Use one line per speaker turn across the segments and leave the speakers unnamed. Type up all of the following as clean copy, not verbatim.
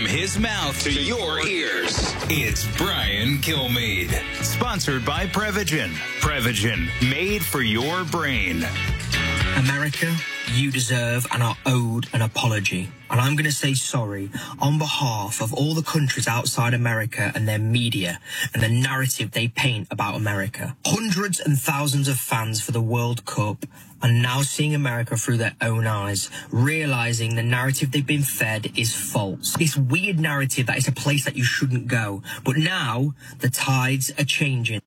From his mouth to your ears, it's Brian Kilmeade. Sponsored by Prevagen. Prevagen, made for your brain.
America, you deserve and are owed an apology. And I'm going to say sorry on behalf of all the countries outside America and their media and the narrative they paint about America. Hundreds and thousands of fans for the World Cup are now seeing America through their own eyes, realizing the narrative they've been fed is false. This weird narrative that it's a place that you shouldn't go. But now the tides are changing.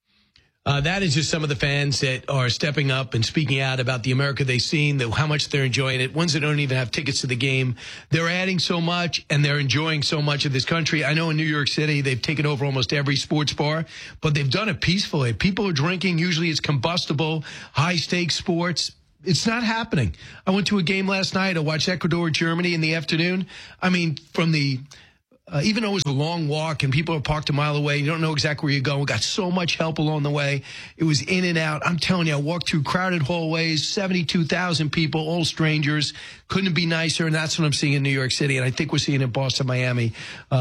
That is just some of the fans that are stepping up and speaking out about the America they've seen, how much they're enjoying it. Ones that don't even have tickets to the game. They're adding so much, and they're enjoying so much of this country. I know in New York City, they've taken over almost every sports bar, but they've done it peacefully. People are drinking. Usually it's combustible, high-stakes sports. It's not happening. I went to a game last night. I watched Ecuador-Germany in the afternoon. I mean, from the... even though it was a long walk and people are parked a mile away, you don't know exactly where you're going. We got so much help along the way. It was in and out. I'm telling you, I walked through crowded hallways, 72,000 people, all strangers. Couldn't be nicer, and that's what I'm seeing in New York City. And I think we're seeing it in Boston, Miami,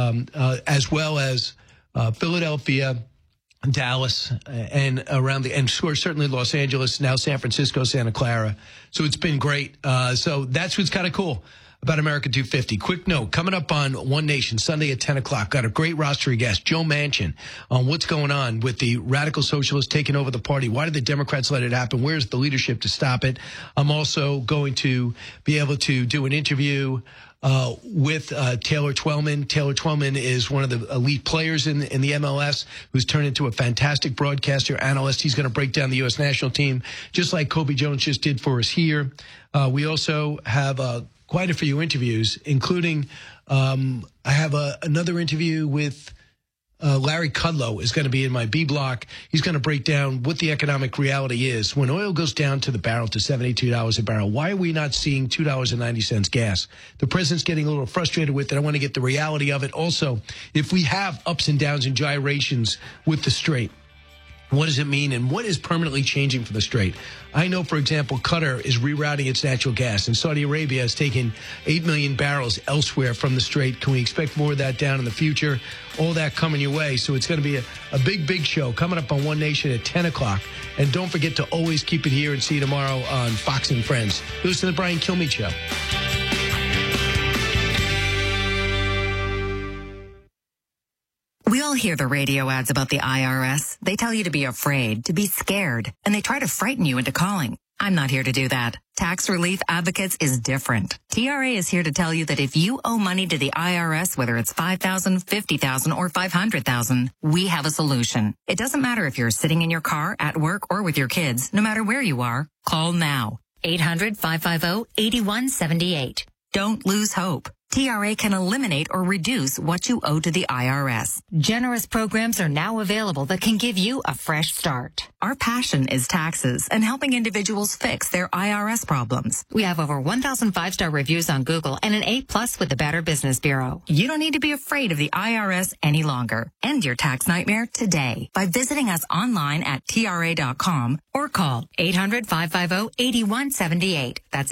as well as Philadelphia, Dallas, and around and certainly Los Angeles, now San Francisco, Santa Clara. So it's been great. So that's what's kind of cool about America 250. Quick note, coming up on One Nation, Sunday at 10 o'clock. Got a great roster of guests. Joe Manchin on what's going on with the radical socialists taking over the party. Why did the Democrats let it happen? Where's the leadership to stop it? I'm also going to be able to do an interview with Taylor Twellman. Taylor Twellman is one of the elite players in the MLS who's turned into a fantastic broadcaster, analyst. He's going to break down the U.S. national team just like Kobe Jones just did for us here. We also have quite a few interviews, including I have another interview with Larry Kudlow is going to be in my B block. He's going to break down what the economic reality is. When oil goes down to the barrel to $72 a barrel, why are we not seeing $2.90 gas? The president's getting a little frustrated with it. I want to get the reality of it. Also, if we have ups and downs and gyrations with the Strait, what does it mean, and what is permanently changing for the Strait? I know, for example, Qatar is rerouting its natural gas, and Saudi Arabia has taken 8 million barrels elsewhere from the Strait. Can we expect more of that down in the future? All that coming your way. So it's going to be a big, big show coming up on One Nation at 10 o'clock. And don't forget to always keep it here and see you tomorrow on Fox and Friends. Listen to the Brian Kilmeade Show.
We all hear the radio ads about the IRS. They tell you to be afraid, to be scared, and they try to frighten you into calling. I'm not here to do that. Tax Relief Advocates is different. TRA is here to tell you that if you owe money to the IRS, whether it's $5,000, $50,000, or $500,000, we have a solution. It doesn't matter if you're sitting in your car, at work, or with your kids. No matter where you are, call now. 800-550-8178. Don't lose hope. TRA can eliminate or reduce what you owe to the IRS. Generous programs are now available that can give you a fresh start. Our passion is taxes and helping individuals fix their IRS problems. We have over 1,000 5-star reviews on Google and an A+ with the Better Business Bureau. You don't need to be afraid of the IRS any longer. End your tax nightmare today by visiting us online at TRA.com or call 800-550-8178. That's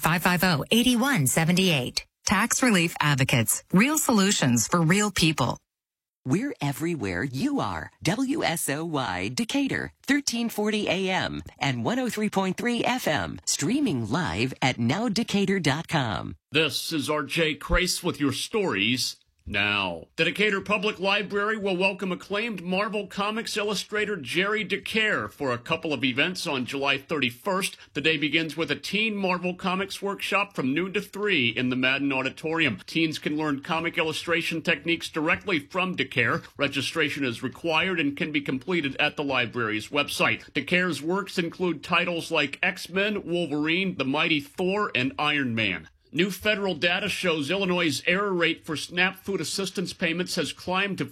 800-550-8178. Tax Relief Advocates. Real solutions for real people.
We're everywhere you are. WSOY Decatur, 1340 AM and 103.3 FM. Streaming live at nowdecatur.com.
This is R.J. Crace with your stories now. The Decatur Public Library will welcome acclaimed Marvel Comics illustrator Jerry DeCare for a couple of events on July 31st. The day begins with a teen Marvel Comics workshop from noon to 3 in the Madden Auditorium. Teens can learn comic illustration techniques directly from DeCare. Registration is required and can be completed at the library's website. DeCare's works include titles like X-Men, Wolverine, The Mighty Thor, and Iron Man. New federal data shows Illinois' error rate for SNAP food assistance payments has climbed to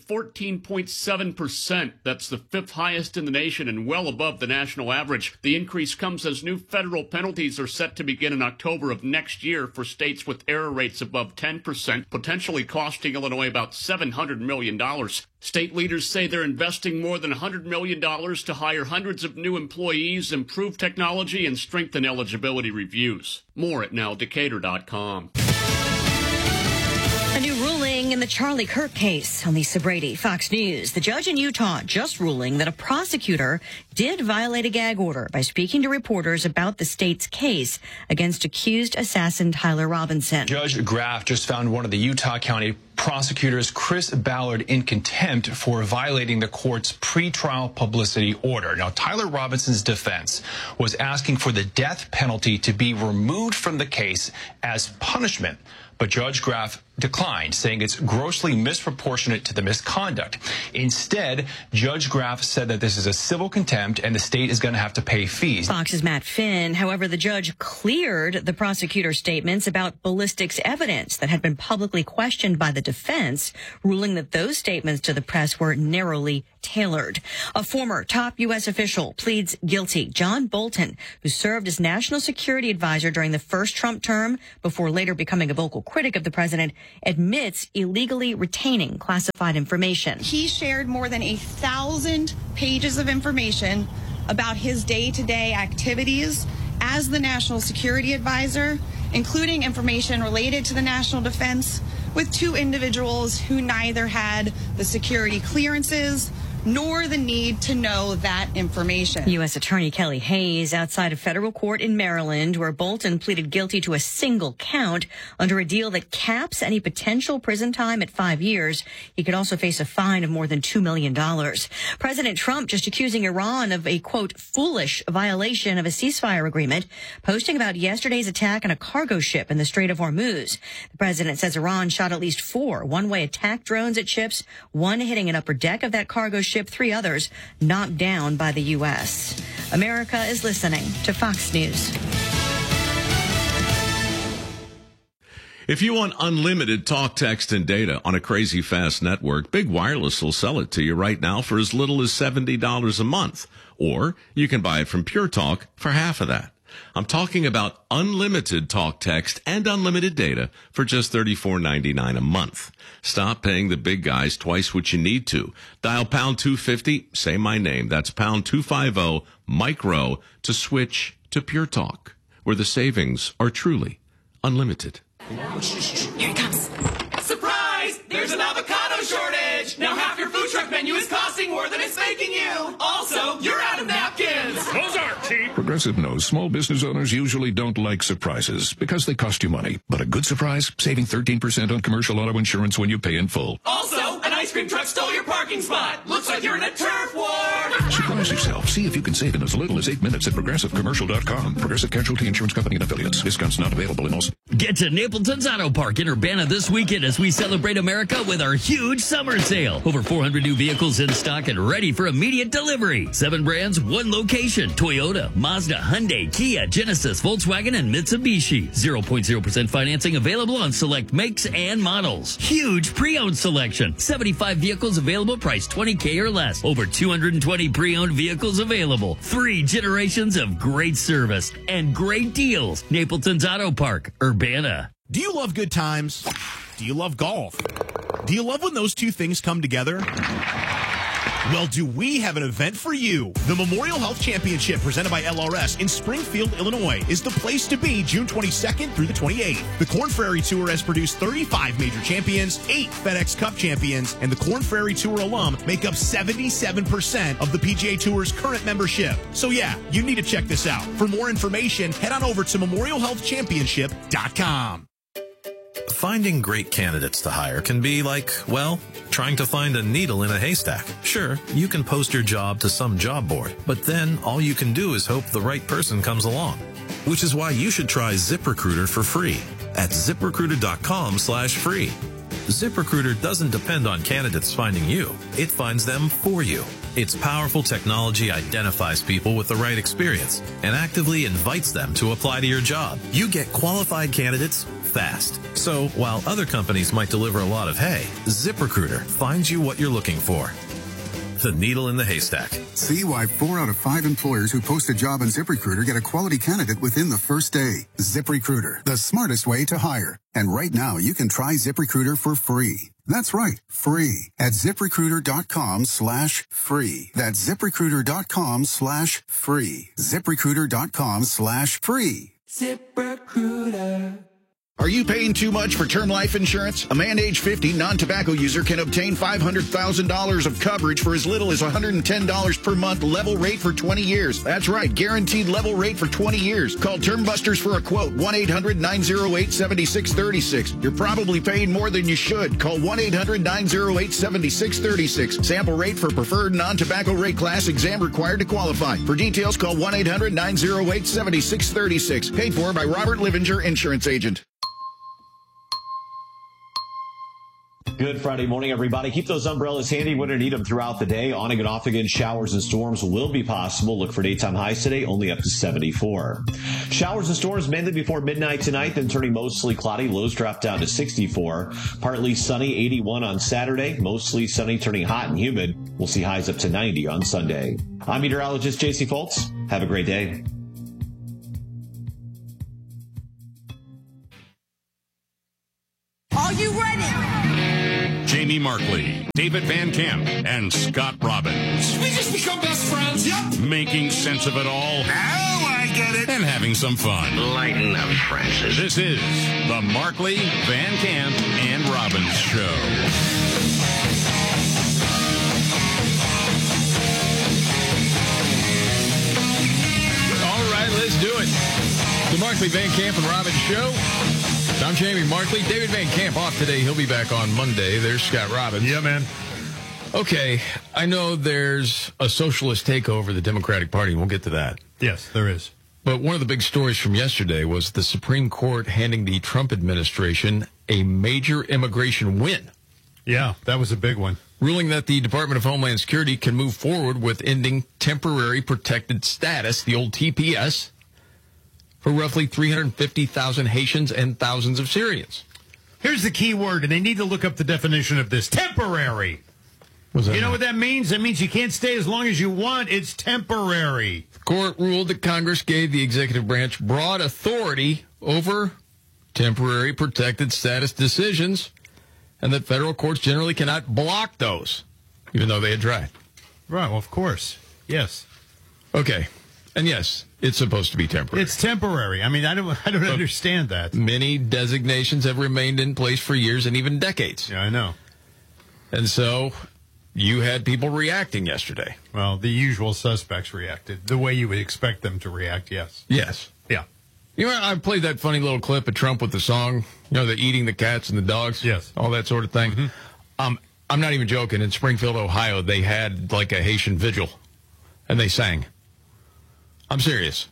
14.7%. That's the fifth highest in the nation and well above the national average. The increase comes as new federal penalties are set to begin in October of next year for states with error rates above 10%, potentially costing Illinois about $700 million. State leaders say they're investing more than $100 million to hire hundreds of new employees, improve technology, and strengthen eligibility reviews. More at nowdecatur.com.
A new ruling Breaking in the Charlie Kirk case on Lisa Brady, Fox News. The judge in Utah just ruling that a prosecutor did violate a gag order by speaking to reporters about the state's case against accused assassin Tyler Robinson.
Judge Graff just found one of the Utah County prosecutors, Chris Ballard, in contempt for violating the court's pretrial publicity order. Now, Tyler Robinson's defense was asking for the death penalty to be removed from the case as punishment, but Judge Graff declined, saying it's grossly misproportionate to the misconduct. Instead, Judge Graff said that this is a civil contempt and the state is going to have to pay fees.
Fox's Matt Finn. However, the judge cleared the prosecutor's statements about ballistics evidence that had been publicly questioned by the defense, ruling that those statements to the press were narrowly tailored. A former top U.S. official pleads guilty. John Bolton, who served as national security advisor during the first Trump term before later becoming a vocal critic of the president, admits illegally retaining classified information.
He shared more than 1,000 pages of information about his day-to-day activities as the national security advisor, including information related to the national defense, with two individuals who neither had the security clearances nor the need to know that information.
U.S. Attorney Kelly Hayes outside a federal court in Maryland, where Bolton pleaded guilty to a single count under a deal that caps any potential prison time at 5 years. He could also face a fine of more than $2 million. President Trump just accusing Iran of a, quote, foolish violation of a ceasefire agreement, posting about yesterday's attack on a cargo ship in the Strait of Hormuz. The president says Iran shot at least 4 one-way attack drones at ships, one hitting an upper deck of that cargo ship, 3 others knocked down by the U.S. America is listening to Fox News.
If you want unlimited talk, text, and data on a crazy fast network, Big Wireless will sell it to you right now for as little as $70 a month. Or you can buy it from Pure Talk for half of that. I'm talking about unlimited talk, text, and unlimited data for just $34.99 a month. Stop paying the big guys twice what you need to. Dial pound 250, say my name. That's pound 250 micro to switch to Pure Talk, where the savings are truly unlimited.
Here it comes.
Surprise! There's an avocado shortage! Now half your food truck menu is costing more than it's making you! Also, you're out of napkins!
Those aren't cheap! Progressive knows small business owners usually don't like surprises because they cost you money. But a good surprise, saving 13% on commercial auto insurance when you pay in full.
Also, an ice cream truck stole your parking spot! Looks like you're in a turf war!
Surprise yourself. See if you can save in as little as 8 minutes at ProgressiveCommercial.com. Progressive Casualty Insurance Company and Affiliates. Discounts not available in all...
Get to Napleton's Auto Park in Urbana this weekend as we celebrate America with our huge summer sale. Over 400 new vehicles in stock and ready for immediate delivery. 7 brands, 1 location. Toyota, Mazda, Hyundai, Kia, Genesis, Volkswagen, and Mitsubishi. 0.0% financing available on select makes and models. Huge pre-owned selection. 75 vehicles available, priced $20K or less. Over 220 pre-owned vehicles available. 3 generations of great service and great deals. Napleton's Auto Park, Urbana.
Do you love good times? Do you love golf? Do you love when those two things come together? Well, do we have an event for you? The Memorial Health Championship presented by LRS in Springfield, Illinois is the place to be June 22nd through the 28th. The Korn Ferry Tour has produced 35 major champions, 8 FedEx Cup champions, and the Korn Ferry Tour alum make up 77% of the PGA Tour's current membership. So yeah, you need to check this out. For more information, head on over to memorialhealthchampionship.com.
Finding great candidates to hire can be like, well, trying to find a needle in a haystack. Sure, you can post your job to some job board, but then all you can do is hope the right person comes along. Which is why you should try ZipRecruiter for free at ZipRecruiter.com/free. ZipRecruiter doesn't depend on candidates finding you. It finds them for you. Its powerful technology identifies people with the right experience and actively invites them to apply to your job. You get qualified candidates fast. So while other companies might deliver a lot of hay, ZipRecruiter finds you what you're looking for. The needle in the haystack.
See why 4 out of 5 employers who post a job on ZipRecruiter get a quality candidate within the first day. ZipRecruiter, the smartest way to hire. And right now, you can try ZipRecruiter for free. That's right, free at ZipRecruiter.com/free. That's ZipRecruiter.com/free. ZipRecruiter.com/free.
ZipRecruiter.
Are you paying too much for term life insurance? A man age 50 non-tobacco user can obtain $500,000 of coverage for as little as $110 per month, level rate for 20 years. That's right, guaranteed level rate for 20 years. Call Term Busters for a quote, 1-800-908-7636. You're probably paying more than you should. Call 1-800-908-7636. Sample rate for preferred non-tobacco rate class, exam required to qualify. For details, call 1-800-908-7636. Paid for by Robert Livinger, insurance agent.
Good Friday morning, everybody. Keep those umbrellas handy when you need them throughout the day. On and off again, showers and storms will be possible. Look for daytime highs today, only up to 74. Showers and storms mainly before midnight tonight, then turning mostly cloudy. Lows drop down to 64. Partly sunny, 81 on Saturday. Mostly sunny, turning hot and humid. We'll see highs up to 90 on Sunday. I'm meteorologist J.C. Foltz. Have a great day.
Are you ready?
Jamie Markley, David Van Camp, and Scott Robbins.
We just become best friends, yep.
Making sense of it all.
Now I get it.
And having some fun.
Lighten up, Francis.
This is the Markley, Van Camp, and Robbins Show.
All right, let's do it. The Markley, Van Camp, and Robbins Show. I'm Jamie Markley. David Van Camp off today. He'll be back on Monday. There's Scott Robbins.
Yeah, man.
Okay, I know there's a socialist takeover of the Democratic Party. We'll get to that.
Yes, there is.
But one of the big stories from yesterday was the Supreme Court handing the Trump administration a major immigration win.
Yeah, that was a big one.
Ruling that the Department of Homeland Security can move forward with ending temporary protected status, the old TPS, for roughly 350,000 Haitians and thousands of Syrians.
Here's the key word, and they need to look up the definition of this. Temporary. You know what that means? That means you can't stay as long as you want. It's temporary.
The court ruled that Congress gave the executive branch broad authority over temporary protected status decisions, and that federal courts generally cannot block those, even though they had tried.
Right, well, of course. Yes.
Okay. And yes, it's supposed to be temporary.
It's temporary. I mean, I don't understand that.
Many designations have remained in place for years and even decades.
Yeah, I know.
And so you had people reacting yesterday.
Well, the usual suspects reacted the way you would expect them to react, yes.
Yes.
Yeah.
You know, I played that funny little clip of Trump with the song, you know, the eating the cats and the dogs.
Yes.
All that sort of thing. Mm-hmm. I'm not even joking. In Springfield, Ohio, they had like a Haitian vigil, and they sang. I'm serious.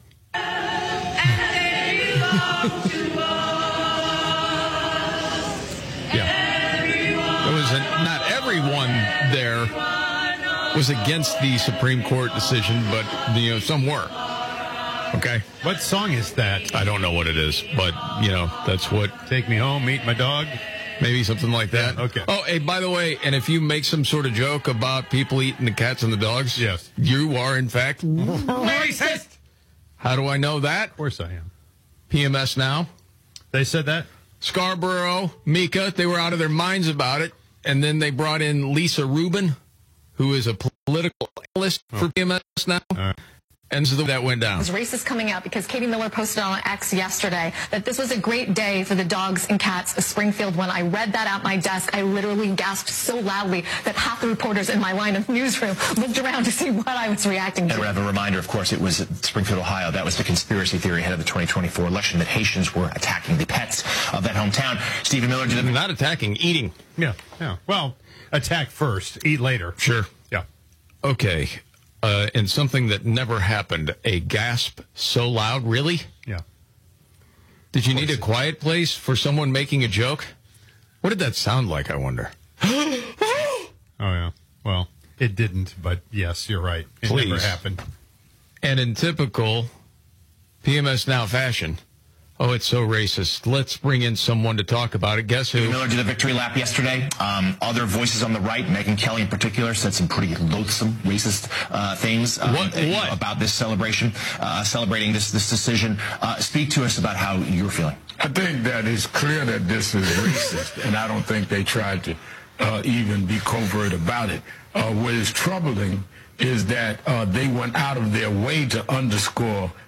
Yeah. It was not everyone there was against the Supreme Court decision, but, you know, some were. Okay.
What song is that?
I don't know what it is, but, you know, that's what.
Take me home, meet my dog.
Maybe something like that.
Yeah, okay.
Oh, hey, by the way, and if you make some sort of joke about people eating the cats and the dogs,
yes,
you are, in fact,
racist.
How do I know that?
Of course I am.
PMS Now.
They said that?
Scarborough, Mika, they were out of their minds about it. And then they brought in Lisa Rubin, who is a political analyst for PMS Now. All right. And so that went down.
This race is coming out because Katie Miller posted on X yesterday that this was a great day for the dogs and cats of Springfield. When I read that at my desk, I literally gasped so loudly that half the reporters in my line of newsroom looked around to see what I was reacting to.
And we have a reminder, of course, it was Springfield, Ohio. That was the conspiracy theory ahead of the 2024 election that Haitians were attacking the pets of that hometown. Stephen Miller did
not attacking, eating.
Yeah. Well, attack first, eat later.
Sure.
Yeah.
Okay. And something that never happened, a gasp so loud, really?
Yeah.
Did you need a quiet place for someone making a joke? What did that sound like, I wonder?
Oh, yeah. Well, it didn't, but yes, you're right. It never happened.
And in typical PMS Now fashion, oh, it's so racist. Let's bring in someone to talk about it. Guess who?
Miller did a victory lap yesterday. Other voices on the right, Megyn Kelly in particular, said some pretty loathsome, racist things about this celebration, celebrating this decision. Speak to us about how you're feeling.
I think that it's clear that this is racist, and I don't think they tried to even be covert about it. What is troubling is that they went out of their way to underscore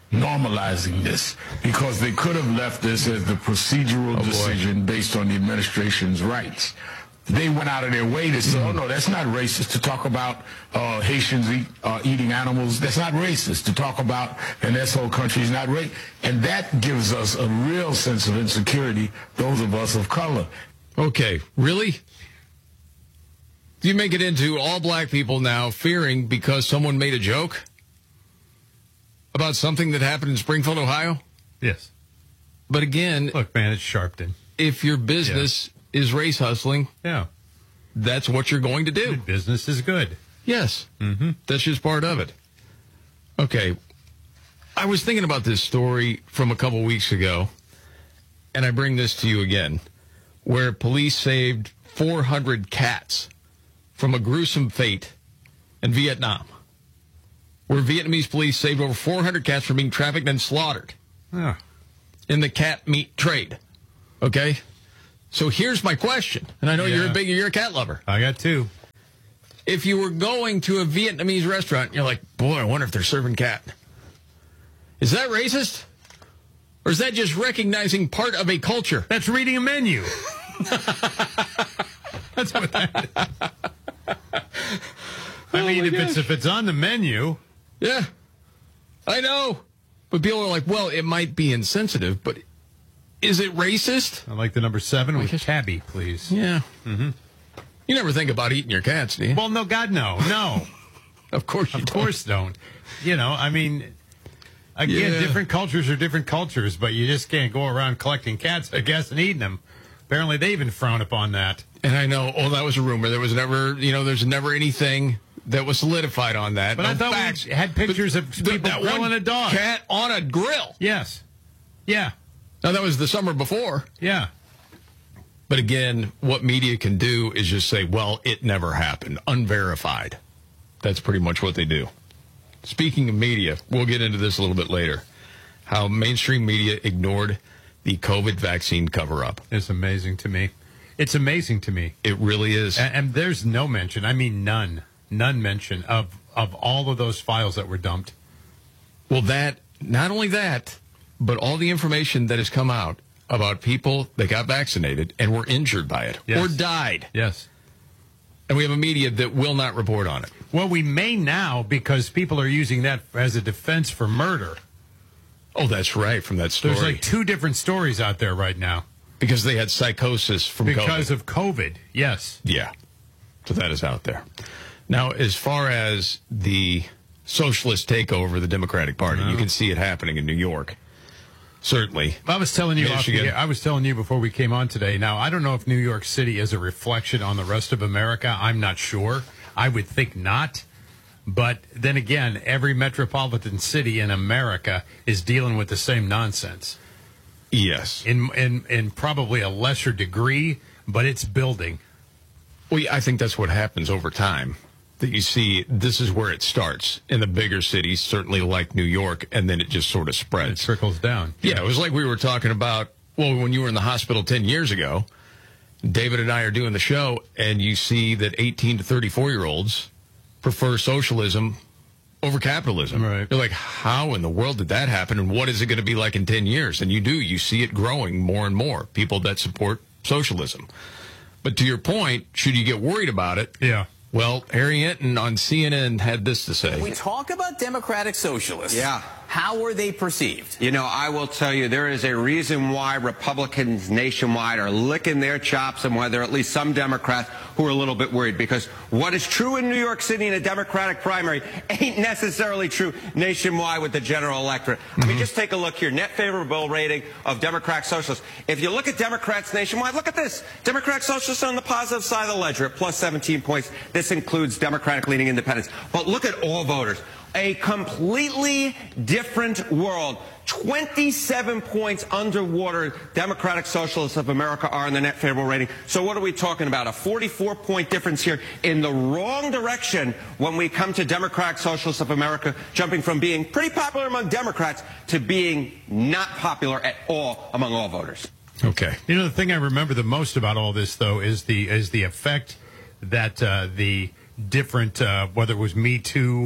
normalizing this, because they could have left this as the procedural decision based on the administration's rights. They went out of their way to say, oh, no, that's not racist to talk about Haitians eating animals. That's not racist to talk about, and this whole country is not racist. And that gives us a real sense of insecurity, those of us of color.
Okay, really? You make it into all black people now fearing because someone made a joke about something that happened in Springfield, Ohio?
Yes.
But again...
Look, man, it's Sharpton.
If your business is race hustling, that's what you're going to do.
Good business is good.
Yes. Mm-hmm. That's just part of it. Okay. I was thinking about this story from a couple weeks ago, and I bring this to you again, where police saved 400 cats from a gruesome fate in Vietnam, where Vietnamese police saved over 400 cats from being trafficked and slaughtered in the cat meat trade. Okay? So here's my question, and I know you're a cat lover.
I got two.
If you were going to a Vietnamese restaurant, you're like, boy, I wonder if they're serving cat. Is that racist? Or is that just recognizing part of a culture?
That's reading a menu. That's what that is. I mean, if it's on the menu.
Yeah, I know. But people are like, well, it might be insensitive, but is it racist?
I like the number 7 with tabby, please.
Yeah. Mm-hmm. You never think about eating your cats, do you?
Well, no, God, no. No.
Of course you don't.
Of course don't. You know, I mean, again, different cultures are different cultures, but you just can't go around collecting cats, I guess, and eating them. Apparently, they even frown upon that.
And I know, that was a rumor. There was never, there's never anything that was solidified on that.
But
no
I thought
facts.
we had pictures of people grilling a dog.
Cat on a grill.
Yes. Yeah.
Now, that was the summer before.
Yeah.
But again, what media can do is just say, well, it never happened. Unverified. That's pretty much what they do. Speaking of media, we'll get into this a little bit later. How mainstream media ignored the COVID vaccine cover-up.
It's amazing to me. It's amazing to me.
It really is.
And there's no mention, I mean none mention of all of those files that were dumped.
Well, not only that, but all the information that has come out about people that got vaccinated and were injured by it or died.
Yes.
And we have a media that will not report on it.
Well, we may now because people are using that as a defense for murder.
Oh, that's right, from that story.
There's like 2 different stories out there right now.
Because they had psychosis from COVID.
Because of COVID, yes.
Yeah. So that is out there. Now, as far as the socialist takeover of the Democratic Party, you can see it happening in New York. Certainly.
I was telling you before we came on today. Now, I don't know if New York City is a reflection on the rest of America. I'm not sure. I would think not. But then again, every metropolitan city in America is dealing with the same nonsense.
Yes.
In probably a lesser degree, but it's building.
Well, I think that's what happens over time. That you see, this is where it starts in the bigger cities, certainly like New York, and then it just sort of spreads.
It trickles down.
Yeah, it was like we were talking about, well, when you were in the hospital 10 years ago, David and I are doing the show, and you see that 18 to 34-year-olds prefer socialism over capitalism.
Right.
You're like, how in the world did that happen, and what is it going to be like in 10 years? And you see it growing more and more, people that support socialism. But to your point, should you get worried about it?
Yeah.
Well, Harry Enton on CNN had this to say.
We talk about democratic socialists.
Yeah.
How were they perceived?
You know, I will tell you, there is a reason why Republicans nationwide are licking their chops and why there are at least some Democrats who are a little bit worried. Because what is true in New York City in a Democratic primary ain't necessarily true nationwide with the general electorate. I mean, just take a look here. Net favorable rating of Democrat socialists. If you look at Democrats nationwide, look at this. Democrat socialists are on the positive side of the ledger at plus 17 points. This includes Democratic-leaning independents. But look at all voters. A completely different world. 27 points underwater Democratic Socialists of America are in the net favorable rating. So what are we talking about? A 44-point difference here in the wrong direction when we come to Democratic Socialists of America, jumping from being pretty popular among Democrats to being not popular at all among all voters.
Okay.
You know, the thing I remember the most about all this, though, is the effect that the different, whether it was Me Too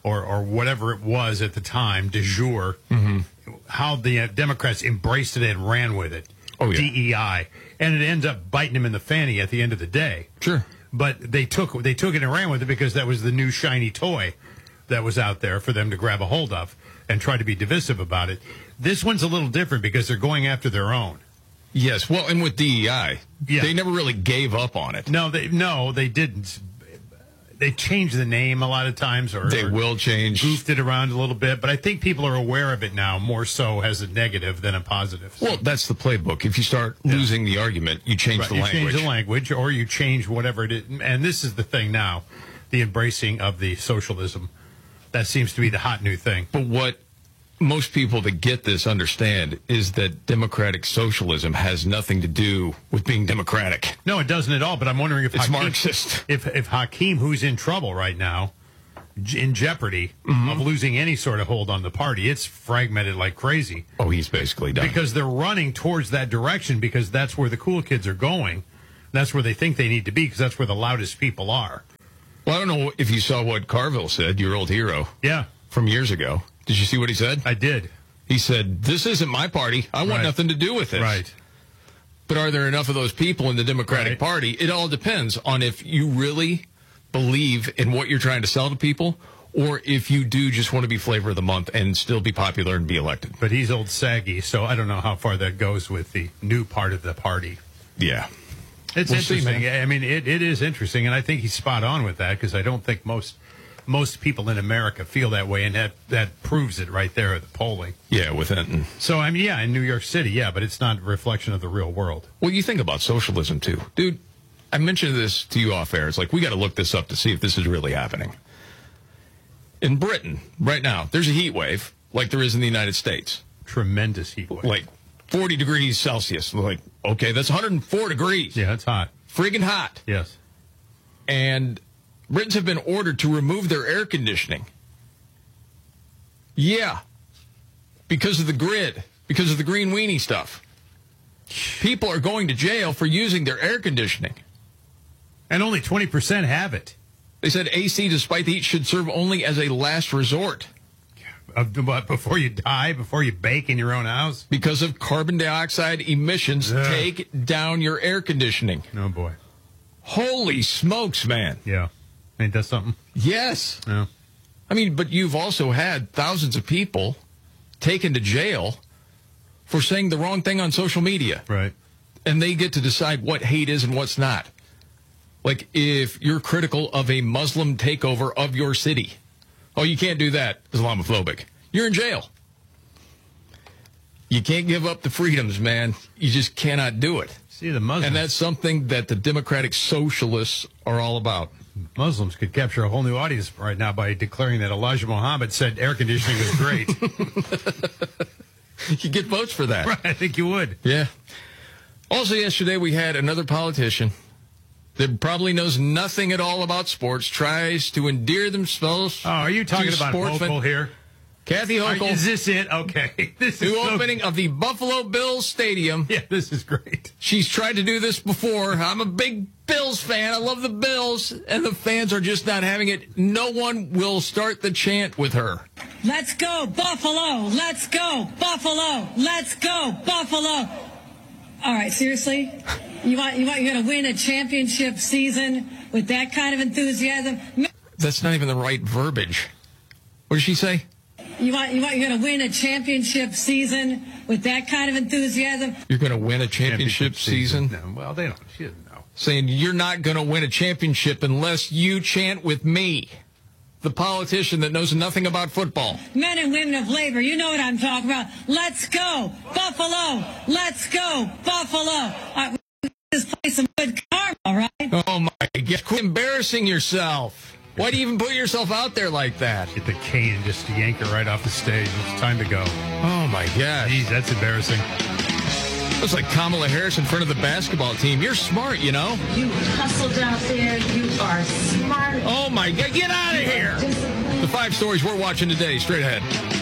or whatever it was at the time, de jour, how the Democrats embraced it and ran with it.
Oh, yeah.
DEI. And it ends up biting them in the fanny at the end of the day.
Sure.
But they took it and ran with it because that was the new shiny toy that was out there for them to grab a hold of and try to be divisive about it. This one's a little different because they're going after their own.
Yes, well, and with DEI, they never really gave up on it.
No, they didn't. They changed the name a lot of times, or
they will change,
goofed it around a little bit. But I think people are aware of it now more so as a negative than a positive.
Well, that's the playbook. If you start losing the argument, you change the language.
You change the language, or you change whatever it is. And this is the thing now, the embracing of the socialism. That seems to be the hot new thing.
But what most people that get this understand is that democratic socialism has nothing to do with being democratic.
No, it doesn't at all. But I'm wondering if
it's Marxist.
If Hakeem, who's in trouble right now, in jeopardy of losing any sort of hold on the party, it's fragmented like crazy.
Oh, he's basically done.
Because they're running towards that direction because that's where the cool kids are going. That's where they think they need to be because that's where the loudest people are.
Well, I don't know if you saw what Carville said, your old hero.
Yeah.
From years ago. Did you see what he said?
I did.
He said, this isn't my party. I want nothing to do with it.
Right.
But are there enough of those people in the Democratic Party? It all depends on if you really believe in what you're trying to sell to people or if you do just want to be flavor of the month and still be popular and be elected.
But he's old saggy, so I don't know how far that goes with the new part of the party.
Yeah.
It's interesting. I mean, it is interesting, and I think he's spot on with that because I don't think most people in America feel that way, and that proves it right there at the polling.
Yeah, with Enton.
So, I mean, in New York City, but it's not a reflection of the real world.
Well, you think about socialism, too. Dude, I mentioned this to you off air. It's like, we got to look this up to see if this is really happening. In Britain, right now, there's a heat wave like there is in the United States.
Tremendous heat wave.
Like 40 degrees Celsius. Like, okay, that's 104 degrees.
Yeah, that's hot.
Friggin' hot.
Yes.
And Britons have been ordered to remove their air conditioning. Yeah. Because of the grid. Because of the green weenie stuff. People are going to jail for using their air conditioning.
And only 20% have it.
They said AC, despite the heat, should serve only as a last resort.
But before you die, before you bake in your own house?
Because of carbon dioxide emissions, take down your air conditioning.
Oh, boy.
Holy smokes, man.
Yeah. Ain't that something?
Yes.
Yeah.
I mean, but you've also had thousands of people taken to jail for saying the wrong thing on social media.
Right.
And they get to decide what hate is and what's not. Like if you're critical of a Muslim takeover of your city. Oh, you can't do that. Islamophobic. You're in jail. You can't give up the freedoms, man. You just cannot do it.
See, the Muslims.
And that's something that the democratic socialists are all about.
Muslims could capture a whole new audience right now by declaring that Elijah Muhammad said air conditioning was great.
You get votes for that.
Right, I think you would.
Yeah. Also yesterday we had another politician that probably knows nothing at all about sports, tries to endear themselves.
Oh, are you talking about Hochul here?
Kathy Hochul.
Is this it? Okay. This is
new opening of the Buffalo Bills Stadium.
Yeah, this is great.
She's tried to do this before. I'm a big Bills fan. I love the Bills. And the fans are just not having it. No one will start the chant with her.
Let's go, Buffalo. Let's go, Buffalo. Let's go, Buffalo. All right, seriously? You're going to win a championship season with that kind of enthusiasm?
That's not even the right verbiage. What did she say?
You're going to win a championship season with that kind of enthusiasm?
You're going to win a championship season?
No, well, they don't. She doesn't know.
Saying you're not going to win a championship unless you chant with me, the politician that knows nothing about football.
Men and women of labor, you know what I'm talking about. Let's go, Buffalo. Let's go, Buffalo. Just play some good karma, right?
Oh, my God. Quit embarrassing yourself. Why do you even put yourself out there like that?
Get the cane and just yank her right off the stage. It's time to go.
Oh, my God.
Jeez, that's embarrassing.
Looks like Kamala Harris in front of the basketball team. You're smart, you know.
You hustled out there. You are smart.
Oh, my God. Get out of here. The 5 stories we're watching today. Straight ahead.